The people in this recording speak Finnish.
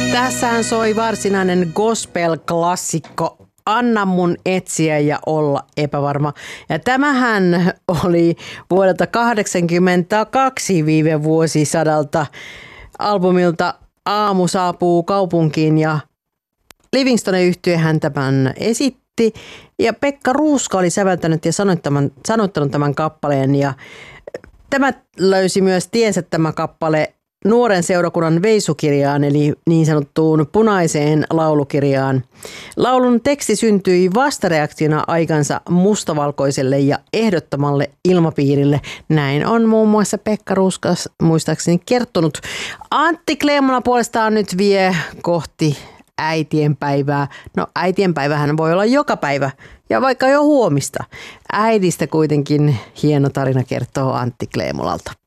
Tässähän soi varsinainen gospel-klassikko Anna mun etsiä ja olla epävarma. Ja tämähän oli vuodelta 1982 viime vuosisadalta albumilta Aamu saapuu kaupunkiin ja Livingstone-yhtye hän tämän esitti. Ja Pekka Ruuska oli säveltänyt ja sanottanut tämän kappaleen ja tämä löysi myös tiensä tämä kappale nuoren seurakunnan veisukirjaan eli niin sanottuun punaiseen laulukirjaan. Laulun teksti syntyi vastareaktiona aikansa mustavalkoiselle ja ehdottomalle ilmapiirille. Näin on muun muassa Pekka Ruuskas muistaakseni kertonut. Antti Kleemola puolestaan nyt vie kohti äitienpäivää. No äitienpäivähän voi olla joka päivä ja vaikka jo huomista. Äidistä kuitenkin hieno tarina kertoo Antti Kleemolalta.